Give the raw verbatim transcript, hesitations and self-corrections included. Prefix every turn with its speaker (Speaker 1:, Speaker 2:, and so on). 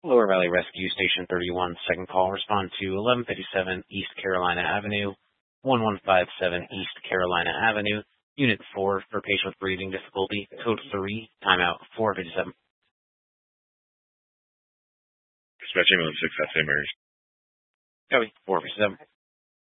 Speaker 1: Lower Valley Rescue Station thirty-one, second call. Respond to eleven fifty-seven East Carolina Avenue, eleven fifty-seven East Carolina Avenue, Unit four for patient with breathing difficulty, code three, timeout four fifty-seven.
Speaker 2: Dispatch ambulance six at Saint Mary's.
Speaker 1: Copy, four fifty-seven.